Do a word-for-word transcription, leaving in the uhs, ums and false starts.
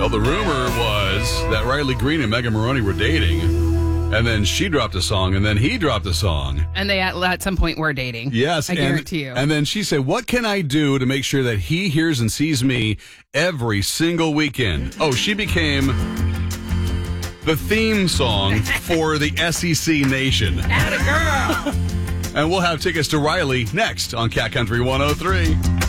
Well, the rumor was that Riley Green and Megan Maroney were dating, and then she dropped a song, and then he dropped a song. And they at, at some point were dating. Yes. I and, guarantee you. And then she said, what can I do to make sure that he hears and sees me every single weekend? Oh, she became the theme song for the S E C Nation. Atta girl. And we'll have tickets to Riley next on Cat Country one oh three.